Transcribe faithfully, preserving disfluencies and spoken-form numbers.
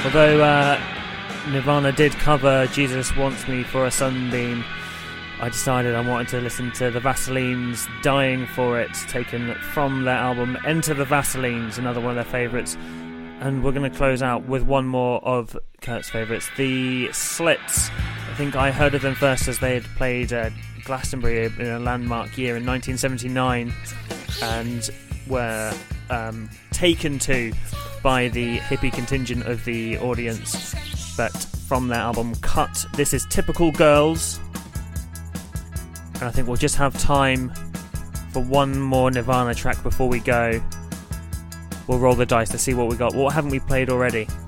Although uh, Nirvana did cover Jesus Wants Me for a Sunbeam, I decided I wanted to listen to the Vaselines' Dying for It, taken from their album Enter the Vaselines, another one of their favourites. And we're going to close out with one more of Kurt's favourites, the Slits. I think I heard of them first as they had played uh, Glastonbury in a landmark year in nineteen seventy-nine and were um, taken to by the hippie contingent of the audience. But from their album Cut, this is Typical Girls. And I think we'll just have time for one more Nirvana track before we go. We'll roll the dice to see what we got. What haven't we played already?